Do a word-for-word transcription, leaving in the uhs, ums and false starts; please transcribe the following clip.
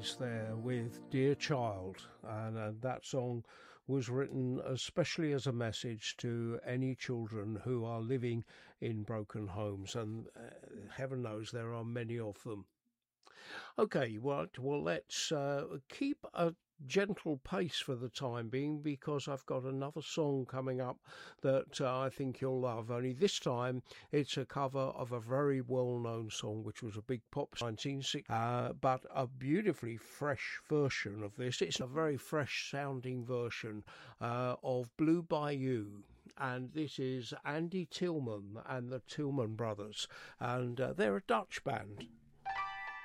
Keys there with Dear Child, and uh, that song was written especially as a message to any children who are living in broken homes, and uh, heaven knows there are many of them. Okay, well, well let's uh, keep a gentle pace for the time being, because I've got another song coming up that uh, I think you'll love. Only this time it's a cover of a very well-known song which was a big pop nineteen sixty, uh, but a beautifully fresh version of this. It's a very fresh sounding version uh, of Blue Bayou, and this is Andy Tillman and the Tillman Brothers, and uh, they're a Dutch band.